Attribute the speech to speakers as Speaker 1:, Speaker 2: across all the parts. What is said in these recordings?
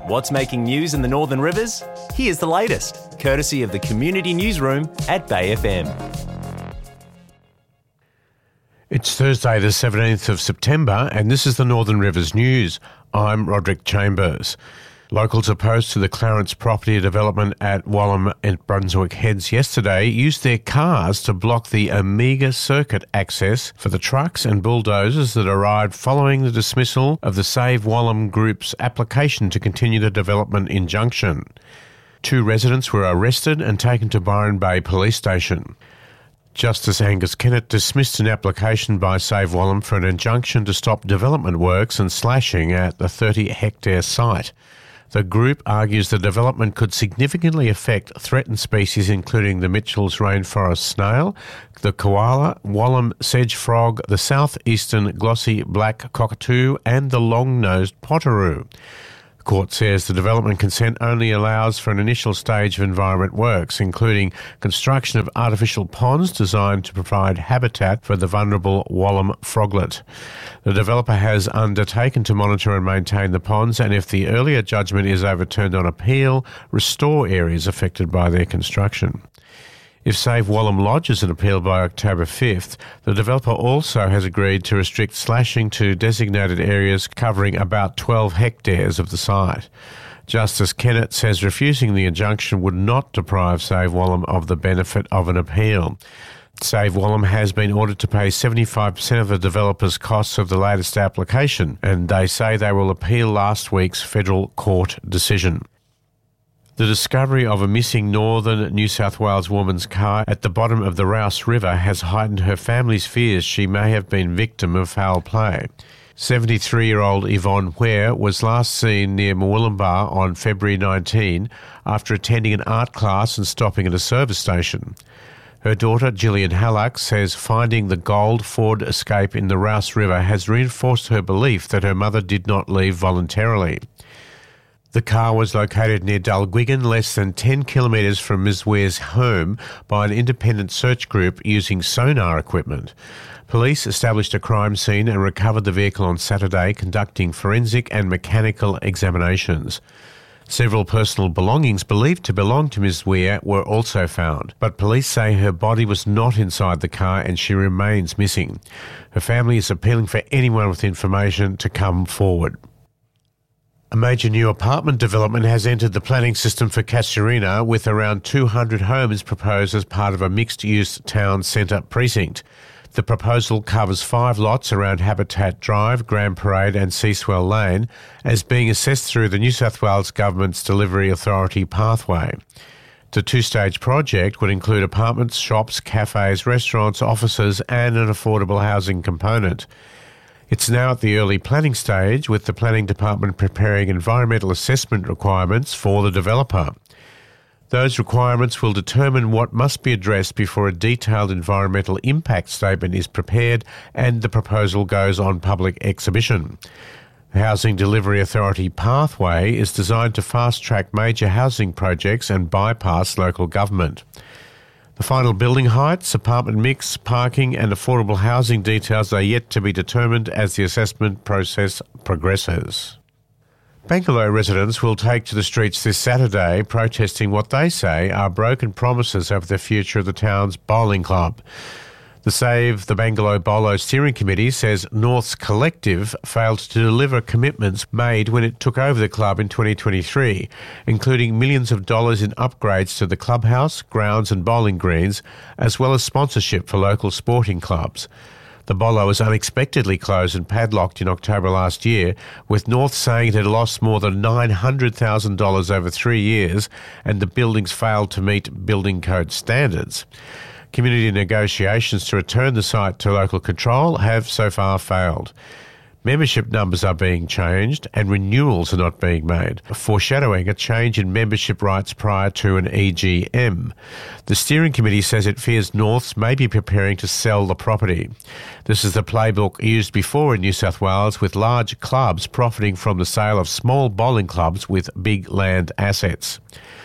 Speaker 1: What's making news in the Northern Rivers? Here's the latest, courtesy of the Community Newsroom at Bay FM.
Speaker 2: It's Thursday the 17th of September and this is the Northern Rivers News. I'm Roderick Chambers. Locals opposed to the Clarence property development at Wallam and Brunswick Heads yesterday used their cars to block the Omega Circuit access for the trucks and bulldozers that arrived following the dismissal of the Save Wallam Group's application to continue the development injunction. 2 residents were arrested and taken to Byron Bay Police Station. Justice Angus Kennett dismissed an application by Save Wallam for an injunction to stop development works and slashing at the 30-hectare site. The group argues the development could significantly affect threatened species including the Mitchell's rainforest snail, the koala, Wallam sedge frog, the southeastern glossy black cockatoo and the long-nosed potteroo. The court says the development consent only allows for an initial stage of environment works, including construction of artificial ponds designed to provide habitat for the vulnerable Wallam froglet. The developer has undertaken to monitor and maintain the ponds and, if the earlier judgment is overturned on appeal, restore areas affected by their construction. If Save Wallam lodges an appeal by October 5th, the developer also has agreed to restrict slashing to designated areas covering about 12 hectares of the site. Justice Kennett says refusing the injunction would not deprive Save Wallam of the benefit of an appeal. Save Wallam has been ordered to pay 75% of the developer's costs of the latest application, and they say they will appeal last week's federal court decision. The discovery of a missing northern New South Wales woman's car at the bottom of the Rouse River has heightened her family's fears she may have been victim of foul play. 73-year-old Yvonne Ware was last seen near Murwillumbah on February 19 after attending an art class and stopping at a service station. Her daughter, Gillian Hallock, says finding the gold Ford Escape in the Rouse River has reinforced her belief that her mother did not leave voluntarily. The car was located near Dalguigan, less than 10 kilometres from Ms. Ware's home, by an independent search group using sonar equipment. Police established a crime scene and recovered the vehicle on Saturday, conducting forensic and mechanical examinations. Several personal belongings believed to belong to Ms. Ware were also found, but police say her body was not inside the car and she remains missing. Her family is appealing for anyone with information to come forward. A major new apartment development has entered the planning system for Casuarina, with around 200 homes proposed as part of a mixed-use town centre precinct. The proposal covers 5 lots around Habitat Drive, Grand Parade and Seaswell Lane, as being assessed through the New South Wales Government's Delivery Authority pathway. The 2-stage project would include apartments, shops, cafes, restaurants, offices and an affordable housing component. It's now at the early planning stage, with the Planning Department preparing environmental assessment requirements for the developer. Those requirements will determine what must be addressed before a detailed environmental impact statement is prepared and the proposal goes on public exhibition. The Housing Delivery Authority pathway is designed to fast-track major housing projects and bypass local government. The final building heights, apartment mix, parking and affordable housing details are yet to be determined as the assessment process progresses. Bangalow residents will take to the streets this Saturday protesting what they say are broken promises over the future of the town's bowling club. The Save the Bangalow Bolo Steering Committee says North's Collective failed to deliver commitments made when it took over the club in 2023, including millions of dollars in upgrades to the clubhouse, grounds and bowling greens, as well as sponsorship for local sporting clubs. The Bolo was unexpectedly closed and padlocked in October last year, with North saying it had lost more than $900,000 over 3 years and the buildings failed to meet building code standards. Community negotiations to return the site to local control have so far failed. Membership numbers are being changed and renewals are not being made, foreshadowing a change in membership rights prior to an EGM. The steering committee says it fears Norths may be preparing to sell the property. This is the playbook used before in New South Wales, with large clubs profiting from the sale of small bowling clubs with big land assets.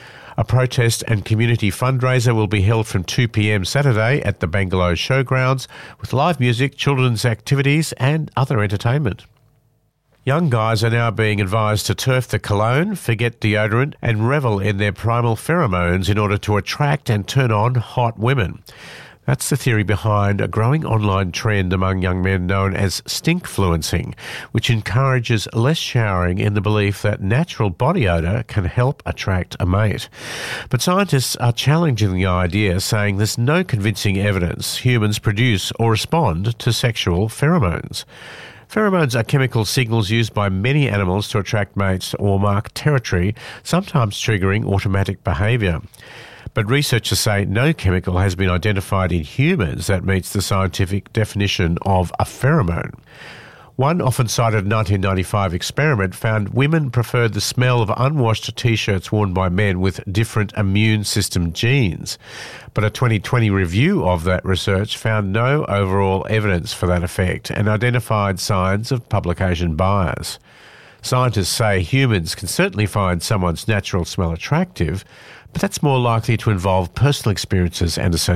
Speaker 2: A protest and community fundraiser will be held from 2 p.m. Saturday at the Bangalow Showgrounds, with live music, children's activities and other entertainment. Young guys are now being advised to turf the cologne, forget deodorant, and revel in their primal pheromones in order to attract and turn on hot women. That's the theory behind a growing online trend among young men known as stinkfluencing, which encourages less showering in the belief that natural body odour can help attract a mate. But scientists are challenging the idea, saying there's no convincing evidence humans produce or respond to sexual pheromones. Pheromones are chemical signals used by many animals to attract mates or mark territory, sometimes triggering automatic behaviour. But researchers say no chemical has been identified in humans that meets the scientific definition of a pheromone. One often cited 1995 experiment found women preferred the smell of unwashed T-shirts worn by men with different immune system genes. But a 2020 review of that research found no overall evidence for that effect and identified signs of publication bias. Scientists say humans can certainly find someone's natural smell attractive, but that's more likely to involve personal experiences and associations.